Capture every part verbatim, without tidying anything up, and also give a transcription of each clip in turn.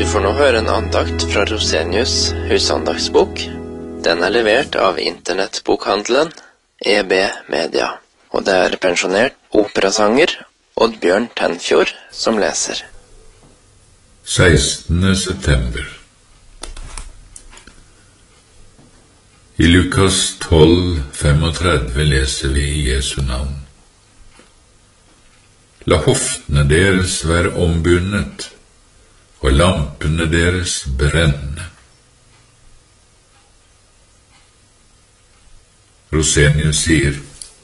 Du får nå høre en andakt fra Rosenius husandaktsbok. Den er levert av internettbokhandelen E B Media, og det er pensjonert operasanger Oddbjørn Tenfjord som leser. sekstende september. I Lukas tolv femogtredve leser vi i Jesu navn. La hoftene deres være ombundet, og lampene deres brenne. Rosenius sier,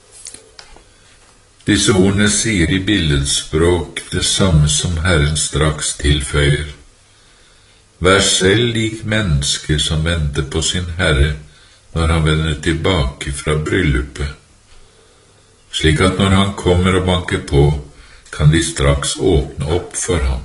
disse ordene sier i billedspråk det samme som Herren straks tilføyer. Vær selv lik mennesker som venter på sin Herre når han vender tilbake fra bryllupet, slik at når han kommer og banker på, kan de straks åpne opp for ham.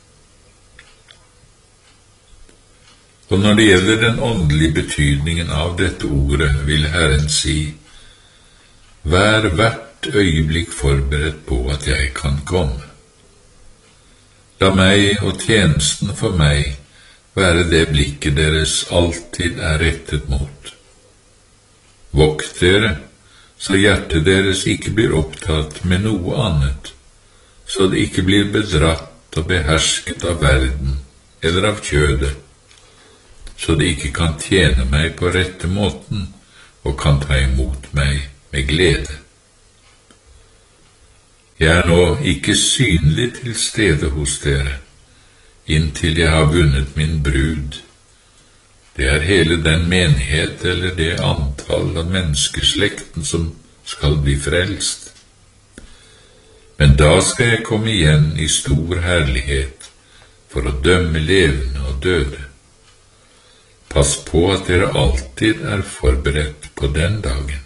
Og når det gjelder den åndelige betydningen av dette ordet, vil Herren si, vær hvert øyeblikk forberedt på at jeg kan komme. La meg og tjenesten for meg være det blikket deres alltid er rettet mot. Vokt dere, så hjertet deres ikke blir opptatt med noe annet, så det ikke blir bedratt og behersket av verden eller av kjødet, så det ikke kan tjene meg på rette måten og kan ta imot meg med glede. Jeg er nå ikke synlig til stede hos dere, inntil jeg har vunnet min brud. Det er hele den menighet eller det antall av menneskeslekten som skal bli frelst. Men da skal jeg komme igjen i stor herlighet for å dømme levende og døde. Pass på at dere alltid er forberedt på den dagen.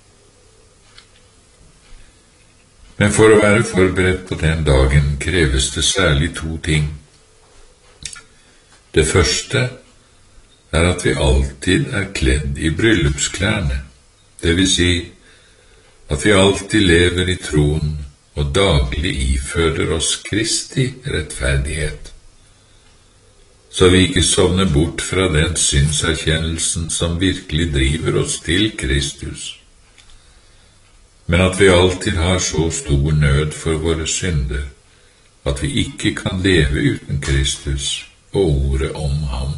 Men for å være forberedt på den dagen kreves det særlig to ting. Det første er at vi alltid er kledd i bryllupsklærne, det vil si at vi alltid lever i troen og daglig iføder oss Kristi rettferdighet, så vi ikke sovner bort fra den synserkjennelsen som virkelig driver oss til Kristus, men at vi alltid har så stor nød for våre synder, at vi ikke kan leve uten Kristus og ordet om ham.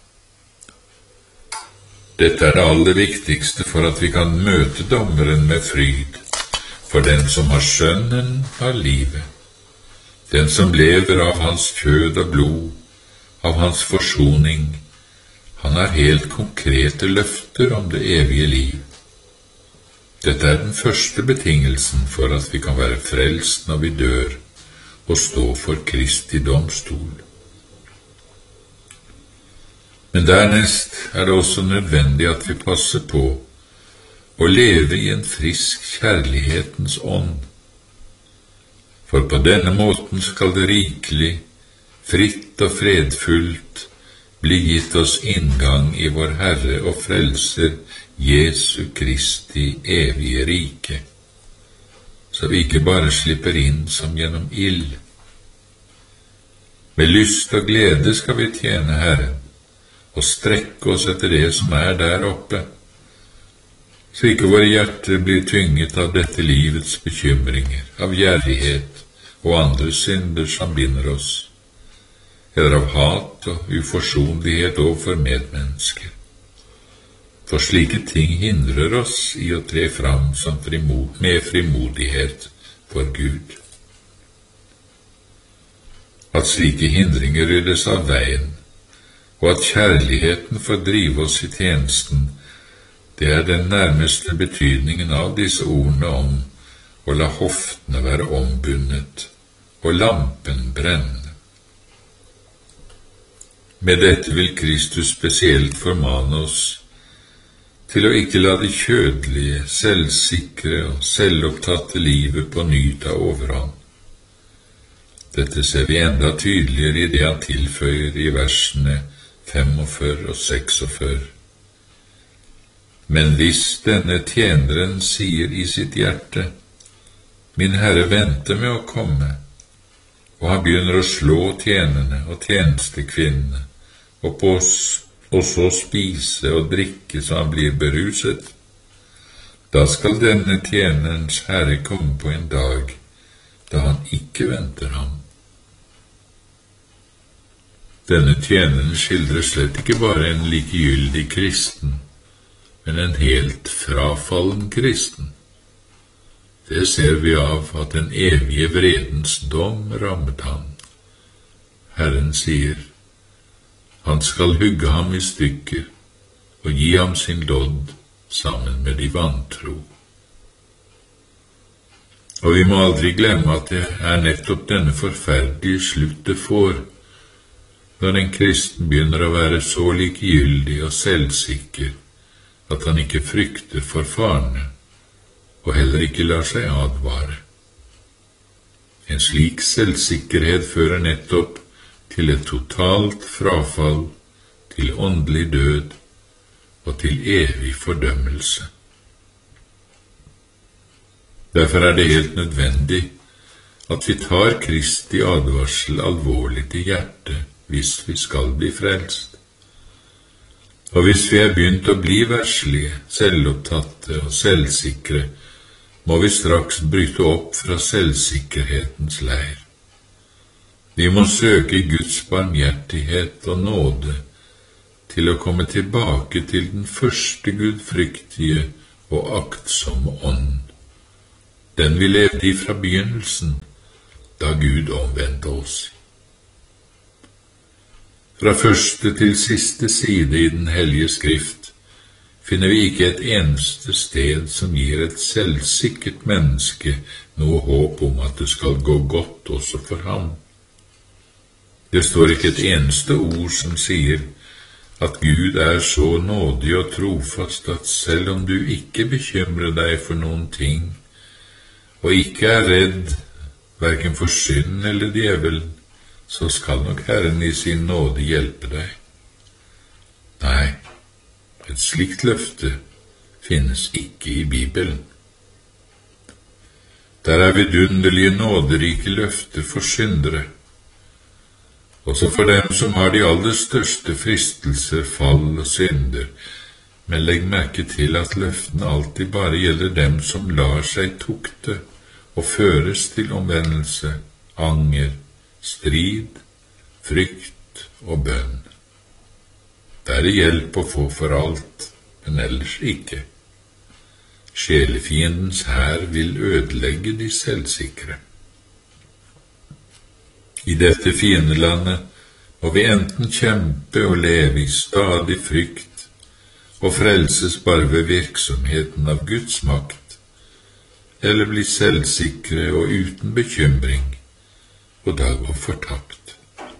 Dette er det aller viktigste for at vi kan møte dommeren med fryd, for den som har sønnen av livet, den som lever av hans kjød og blod, av hans forsoning. Han har helt konkrete løfter om det evige liv. Dette er den første betingelsen for at vi kan være frelst når vi dør og stå for Kristi domstol. Men dernest er det også nødvendig at vi passer på å leve i en frisk kjærlighetens ånd, for på denne måten skal det rikelig, fritt og fredfullt bli gitt oss inngang i vår Herre og Frelser Jesu Kristi evige rike, så vi ikke bare slipper inn som gjennom ild. Med lyst og glede skal vi tjene Herren og strekke oss etter det som er der oppe, så ikke våre hjerter blir tynget av dette livets bekymringer, av gjerrighet og andre synder som binder oss, eller av hat og uforsonlighet overfor medmennesker. For slike ting hindrer oss i å tre fram som frimod, med frimodighet for Gud. At slike hindringer ryddes av veien, og at kjærligheten får drive oss i tjenesten, det er den nærmeste betydningen av disse ordene om å la hoftene være ombundet og lampen brenne. Med dette vil Kristus spesielt formane oss til å ikke la det kjødelige, selvsikre og selvopptatte livet på ny ta overhånd. Dette ser vi enda tydeligere i det han tilføyer i versene femogfyrre og seksogfyrre. Men hvis denne tjeneren sier i sitt hjerte, min Herre venter med å komme, og han begynner å slå tjenerne og tjenestekvinnene, og, på, og så spise og drikke så han blir beruset, da skal denne tjenerens herre komme på en dag da han ikke venter ham. Denne tjeneren skildrer slett ikke bare en likegyldig kristen, men en helt frafallen kristen. Det ser vi av at den evige vredens dom rammet ham. Herren sier, han skal hugge ham i stykker og gi ham sin lodd sammen med de vantro. Og vi må aldri glemme at det er nettopp denne forferdelige slutt det får, når en kristen begynner å være så likegyldig og selvsikker at han ikke frykter for farene, og heller ikke lar seg advare. En slik selvsikkerhet fører nettopp til et totalt frafall, til åndelig død og til evig fordømmelse. Derfor er det helt nødvendig at vi tar Kristi advarsel alvorlig til hjertet hvis vi skal bli frelst. Og hvis vi er begynt å bli verslige, selvopptatte og selvsikre, må vi straks bryte opp fra selvsikkerhetens leir. Vi må søke Guds barmhjertighet og nåde til å komme tilbake til den første gudfryktige og aktsomme ånd, den vi levde i fra begynnelsen, da Gud omvendte oss. Fra første til siste side i den hellige skrift finner vi ikke et eneste sted som gir et selvsikkert menneske noe håp om at det skal gå godt også for ham. Det står ikke et eneste ord som sier at Gud er så nådig og trofast at selv om du ikke bekymrer deg for noen ting, og ikke er redd hverken for synd eller djevelen, så skal nok Herren i sin nåde hjelpe deg. Nei, et slikt løfte finnes ikke i Bibelen. Der er vidunderlige nåderike løfter for syndere, også for dem som har de aller største fristelser, fall og synder, men legg merke til at løftene alltid bare gjelder dem som lar seg tukte og føres til omvendelse, anger, strid, frykt og bønn. Det er hjelp å få for alt, men ellers ikke. Sjelefiendens hær vil ødelegge de selvsikre. I dette fiendelandet må vi enten kjempe og leve i stadig frykt og frelses bare ved virksomheten av Guds makt, eller bli selvsikre og uten bekymring, og da gå fortapt.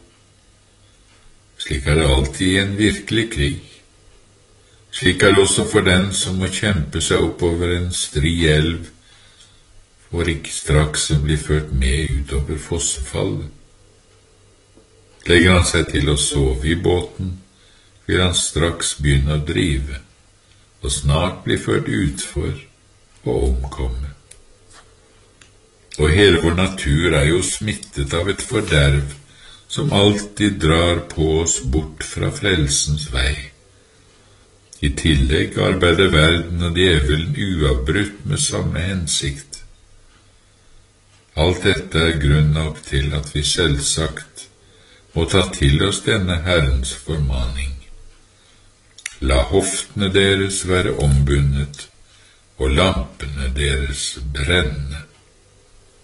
Slik er det alltid i en virkelig krig. Slik er det også for den som må kjempe seg oppover en stri elv, for ikke straks å bli ført med utover fossefallet. Legger han seg til å sove i båten, vil han straks begynne å drive, og snart bli ført utfor og omkomme. Og hele vår natur er jo smittet av et forderv som alltid drar på oss bort fra frelsens vei. I tillegg arbeider verden og djevelen uavbrutt med samme hensikt. Alt dette er grunn nok til at vi selvsagt må ta til oss denne Herrens formaning. La hoftene deres være ombundet, og lampene deres brenne.